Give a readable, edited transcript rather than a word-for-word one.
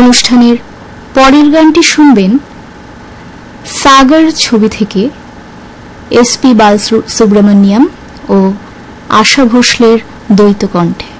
অনুষ্ঠানের পরের গানটি শুনবেন সাগর ছবি থেকে এসপি বালসুব্রমণ্যম ও আশা ভোসলের দ্বৈত কণ্ঠে।